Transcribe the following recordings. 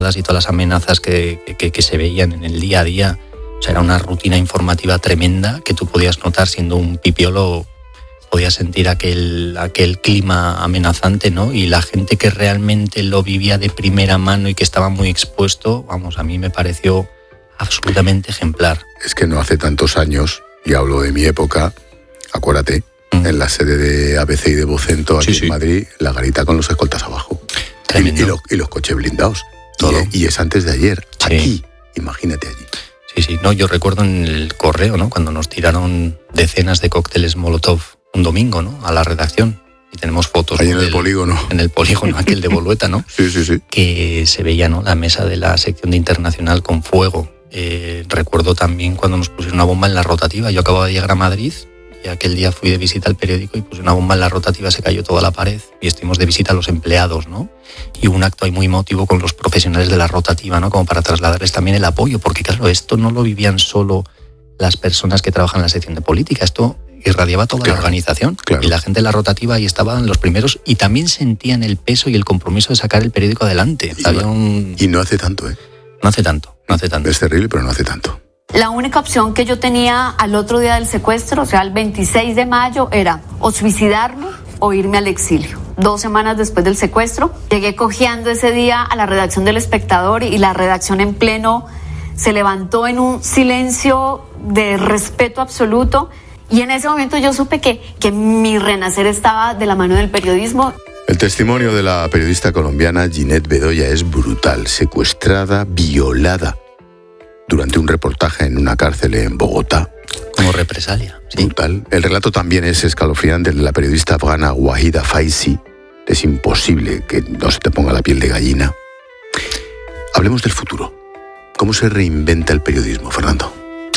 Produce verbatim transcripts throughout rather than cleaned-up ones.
absurdas y todas las amenazas que, que, que se veían en el día a día. O sea, era una rutina informativa tremenda que tú podías notar siendo un pipiolo, podías sentir aquel, aquel clima amenazante, ¿no? Y la gente que realmente lo vivía de primera mano y que estaba muy expuesto, vamos, a mí me pareció absolutamente ejemplar. Es que no hace tantos años, y hablo de mi época, acuérdate, mm. en la sede de A B C y de Vocento, aquí sí, sí. en Madrid, la garita con los escoltas abajo. Y, y, los, y los coches blindados. Todo. Y, y es antes de ayer. Sí. Aquí, imagínate allí. Sí, sí. No, yo recuerdo en el correo, ¿no? Cuando nos tiraron decenas de cócteles Molotov un domingo, ¿no? A la redacción. Y tenemos fotos. Ahí en el polígono. En el polígono, aquel de Bolueta, ¿no? Sí, sí, sí. Que se veía, ¿no? La mesa de la sección de internacional con fuego. Eh, recuerdo también cuando nos pusieron una bomba en la rotativa. Yo acababa de llegar a Madrid y aquel día fui de visita al periódico y puse una bomba en la rotativa, se cayó toda la pared y estuvimos de visita a los empleados, ¿no? Y un acto ahí muy emotivo con los profesionales de la rotativa, ¿no? Como para trasladarles también el apoyo, porque claro, esto no lo vivían solo las personas que trabajan en la sección de política, esto irradiaba toda claro, la organización. Claro. Y la gente de la rotativa ahí estaban los primeros y también sentían el peso y el compromiso de sacar el periódico adelante. Y, Había un... y no hace tanto, ¿eh? No hace tanto, no hace tanto. Es terrible, pero no hace tanto. La única opción que yo tenía al otro día del secuestro, o sea, el veintiséis de mayo, era o suicidarme o irme al exilio. Dos semanas después del secuestro, llegué cojeando ese día a la redacción del Espectador y la redacción en pleno se levantó en un silencio de respeto absoluto y en ese momento yo supe que, que mi renacer estaba de la mano del periodismo. El testimonio de la periodista colombiana Ginette Bedoya es brutal, secuestrada, violada durante un reportaje en una cárcel en Bogotá. Como represalia. ¿Sí? Brutal. El relato también es escalofriante de la periodista afgana Wahida Faisi. Es imposible que no se te ponga la piel de gallina. Hablemos del futuro. ¿Cómo se reinventa el periodismo, Fernando?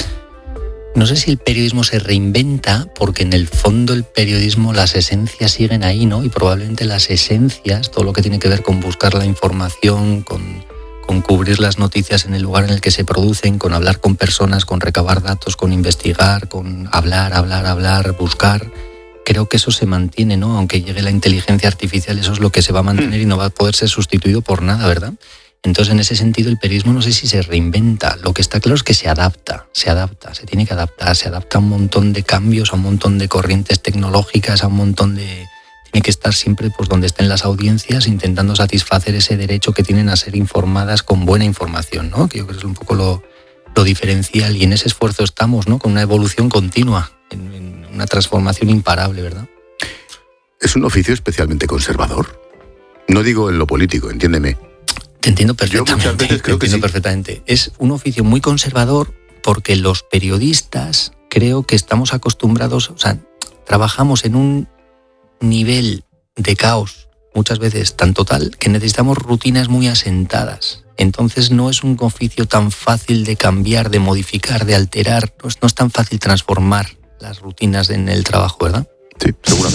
No sé si el periodismo se reinventa, porque en el fondo el periodismo, las esencias siguen ahí, ¿no? Y probablemente las esencias, todo lo que tiene que ver con buscar la información, con... con cubrir las noticias en el lugar en el que se producen, con hablar con personas, con recabar datos, con investigar, con hablar, hablar, hablar, buscar. Creo que eso se mantiene, ¿no? Aunque llegue la inteligencia artificial, eso es lo que se va a mantener y no va a poder ser sustituido por nada, ¿verdad? Entonces, en ese sentido, el periodismo no sé si se reinventa. Lo que está claro es que se adapta, se adapta, se tiene que adaptar, se adapta a un montón de cambios, a un montón de corrientes tecnológicas, a un montón de... Tiene que estar siempre pues, donde estén las audiencias, intentando satisfacer ese derecho que tienen a ser informadas con buena información, ¿no? Que yo creo que es un poco lo, lo diferencial. Y en ese esfuerzo estamos, ¿no? Con una evolución continua, en, en una transformación imparable, ¿verdad? Es un oficio especialmente conservador. No digo en lo político, entiéndeme. Te entiendo perfectamente. Yo muchas veces creo te entiendo que sí. perfectamente. Es un oficio muy conservador porque los periodistas creo que estamos acostumbrados, o sea, trabajamos en un nivel de caos muchas veces tan total que necesitamos rutinas muy asentadas. Entonces no es un oficio tan fácil de cambiar, de modificar, de alterar. No es, no es tan fácil transformar las rutinas en el trabajo, ¿verdad? Sí, seguramente.